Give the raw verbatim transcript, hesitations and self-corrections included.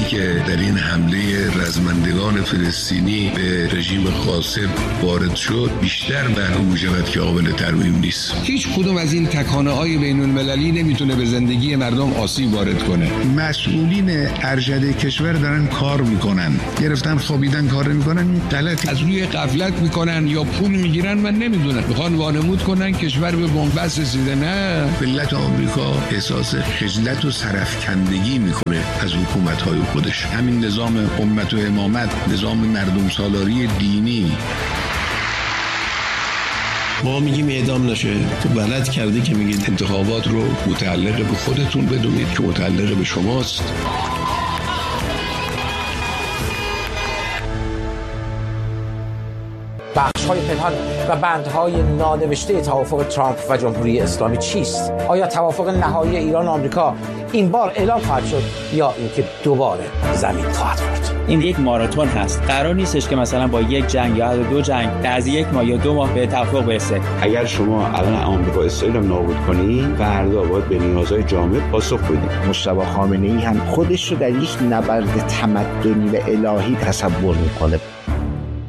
که در این حمله رزمندگان فلسطینی به رژیم قاسم وارد شد بیشتر معلوم می‌شود که قابل ترمیم نیست. هیچ کدوم از این تکانه‌های بین‌المللی نمیتونه به زندگی مردم آسیب وارد کنه. مسئولین ارشد کشور دارن کار میکنن، گرفتن خوابیدن کار میکنن، این غلط. از روی غفلت میکنن یا پول میگیرن، من نمیدونم، میخوان وانمود کنن کشور به بنبست رسیده. نه، ملت آمریکا احساس خجلت و سرفکندگی میکنه از حکومت‌های خودش. همین نظام امت و امامت، نظام مردم سالاری دینی. ما میگیم اعدام نشه، تو بلد کردی که میگید انتخابات رو متعلق به خودتون بدونید که متعلق به شماست. بخش‌های پنهان و بندهای نانوشته توافق ترامپ و جمهوری اسلامی چیست؟ آیا توافق نهایی ایران و آمریکا این بار اعلام خواهد شد یا اینکه دوباره زمین خواهد خورد؟ این یک ماراتون هست. قرار نیستش که مثلا با یک جنگ یا دو جنگ در از یک ماه یا دو ماه به توافق برسه. اگر شما الان آمریکا اسرائیل رو نابود کنی، فردا باید به نیازهای جامعه پاسخ بدید. مجتبی خامنه‌ای هم خودش رو در یک نبرد تمدنی و الهی تصور می‌کنه.